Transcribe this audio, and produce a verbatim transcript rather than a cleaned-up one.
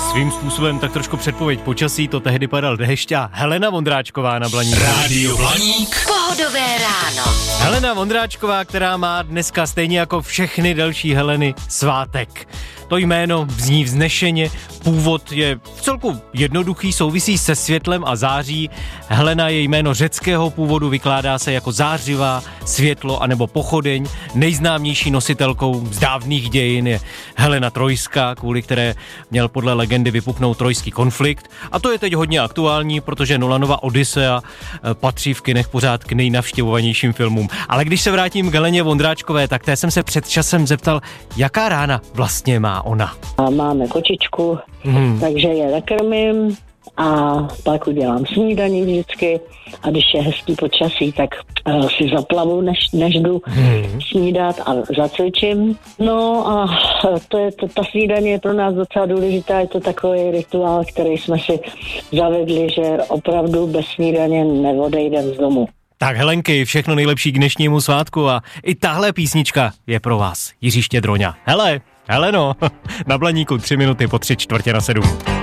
Svým způsobem tak trošku předpověď počasí, to tehdy padal déšť a Helena Vondráčková na Blaníku. Rádio Blaník. Pohodové ráno. Helena Vondráčková, která má dneska stejně jako všechny další Heleny svátek. To jméno zní vznešeně, původ je vcelku jednoduchý, souvisí se světlem a září. Helena je jméno řeckého původu, vykládá se jako zářivá, světlo anebo pochodeň. Nejznámější nositelkou z dávných dějin je Helena Trojská, kvůli které měl podle legendy vypuknout trojský konflikt. A to je teď hodně aktuální, protože Nolanova Odyssea patří v kinech pořád k nejnavštěvovanějším filmům. Ale když se vrátím k Heleně Vondráčkové, tak té jsem se před časem zeptal, jaká rána vlastně má ona. A máme kočičku, hmm. takže je nakrmím a pak udělám snídaní vždycky a když je hezký počasí, tak uh, si zaplavu, než, než jdu hmm. snídat a zacvičím. No a to je, to, ta snídaně je pro nás docela důležitá, je to takový rituál, který jsme si zavedli, že opravdu bez snídaně neodejdem z domu. Tak Helenky, všechno nejlepší k dnešnímu svátku a i tahle písnička je pro vás, Jiří Štědroňa. Hele, Heleno, na Blaníku tři minuty po tři čtvrtě na sedm.